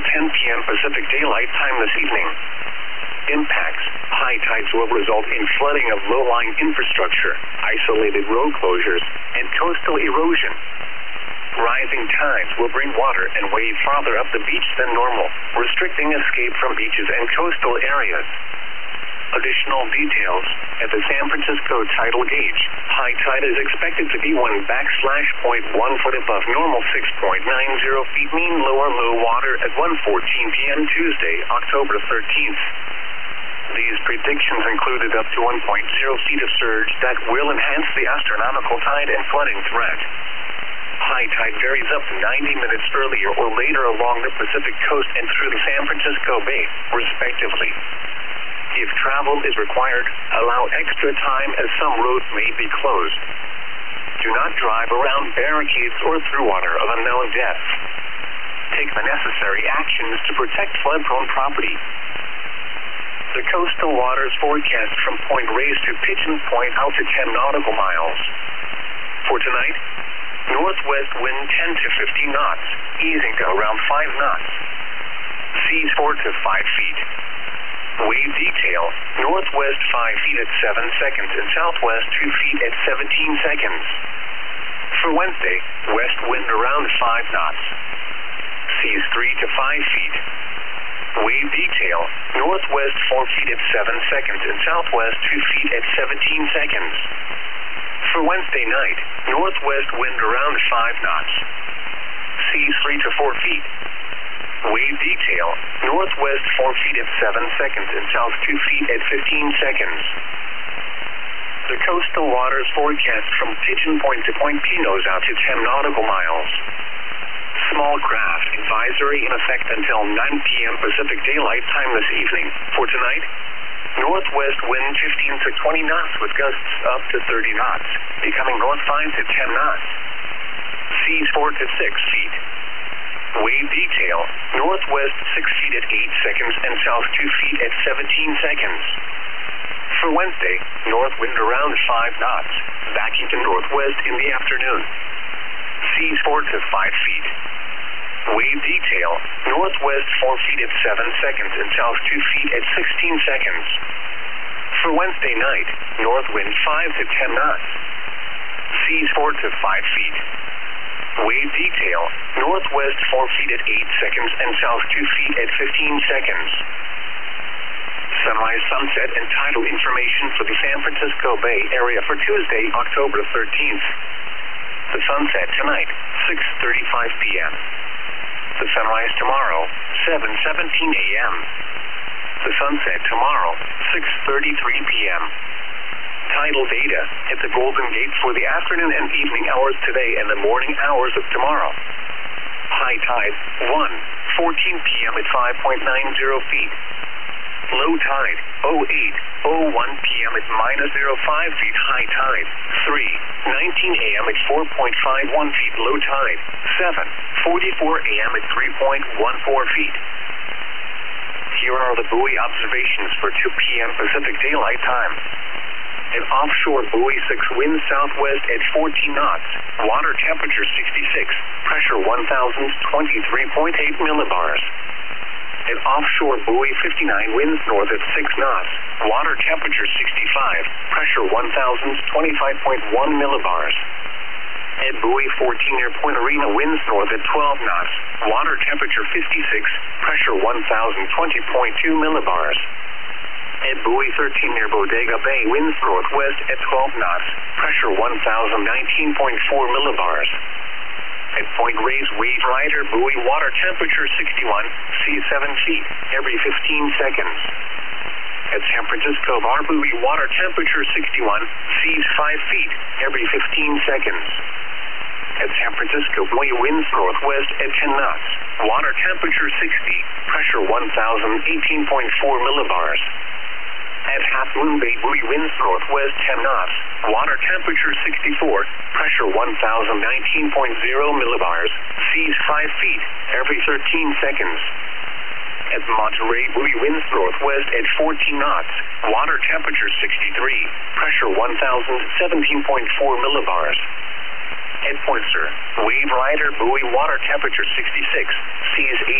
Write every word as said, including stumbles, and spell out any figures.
ten p m Pacific Daylight Time this evening. Impacts. High tides will result in flooding of low-lying infrastructure, isolated road closures, and coastal erosion. Rising tides will bring water and wave farther up the beach than normal, restricting escape from beaches and coastal areas. Additional details. At the San Francisco tidal gauge, high tide is expected to be one backslash point one foot above normal six point nine zero feet mean lower low water at one fourteen p m Tuesday, October thirteenth. These predictions included up to one point zero feet of surge that will enhance the astronomical tide and flooding threat. High tide varies up to ninety minutes earlier or later along the Pacific coast and through the San Francisco Bay, respectively. If travel is required, allow extra time as some roads may be closed. Do not drive around barricades or through water of unknown depth. Take the necessary actions to protect flood-prone property. The coastal waters forecast from Point Reyes to Pigeon Point out to ten nautical miles. For tonight, northwest wind ten to fifteen knots, easing to around five knots. Seas four to five feet. Wave detail, northwest five feet at seven seconds and southwest two feet at seventeen seconds. For Wednesday, west wind around five knots. Seas three to five feet. Wave detail, northwest four feet at seven seconds and southwest two feet at seventeen seconds. For Wednesday night, northwest wind around five knots. Seas three to four feet. Wave detail, northwest four feet at seven seconds and south two feet at fifteen seconds. The coastal waters forecast from Pigeon Point to Point Pinos out to ten nautical miles. Small craft advisory in effect until nine p m Pacific Daylight Time this evening. For tonight, northwest wind fifteen to twenty knots with gusts up to thirty knots, becoming north five to ten knots. Seas four to six feet. Wave detail, northwest six feet at eight seconds and south two feet at seventeen seconds. For Wednesday, north wind around five knots, backing to northwest in the afternoon. Seas four to five feet. Wave detail, northwest four feet at seven seconds and south two feet at sixteen seconds. For Wednesday night, north wind five to ten knots. Seas four to five feet. Wave detail, northwest four feet at eight seconds and south two feet at fifteen seconds. Sunrise, sunset, and tidal information for the San Francisco Bay Area for Tuesday, October thirteenth. The sunset tonight, six thirty-five p m The sunrise tomorrow, seven seventeen a m The sunset tomorrow, six thirty-three p m Tidal data at the Golden Gate for the afternoon and evening hours today and the morning hours of tomorrow. High tide, one fourteen p m at five point nine zero feet. Low tide, oh eight oh one p m at minus zero five feet. High tide, three nineteen a m at four point five one feet. Low tide, seven forty-four a m at three point one four feet. Here are the buoy observations for two p m Pacific Daylight Time. An offshore buoy six, wind southwest at fourteen knots, water temperature sixty-six, pressure one thousand twenty-three point eight millibars. An offshore buoy fifty-nine, winds north at six knots, water temperature sixty-five, pressure one thousand twenty-five point one millibars. At buoy fourteen near Point Arena, winds north at twelve knots, water temperature fifty-six, pressure one thousand twenty point two millibars. At buoy thirteen near Bodega Bay, winds northwest at twelve knots, pressure one thousand nineteen point four millibars. At Point Reyes, wave rider, buoy, water temperature sixty-one, seas seven feet every fifteen seconds. At San Francisco Bar, buoy, water temperature sixty-one, seas five feet every fifteen seconds. At San Francisco, buoy, winds northwest at ten knots, water temperature sixty, pressure one thousand eighteen point four millibars. At Half Moon Bay, buoy, winds northwest ten knots, water temperature sixty-four, pressure one thousand nineteen point zero millibars, seas five feet every thirteen seconds. At Monterey, buoy, winds northwest at fourteen knots, water temperature sixty-three, pressure one thousand seventeen point four millibars. At Point Sur, wave rider, buoy, water temperature sixty-six, seas eight.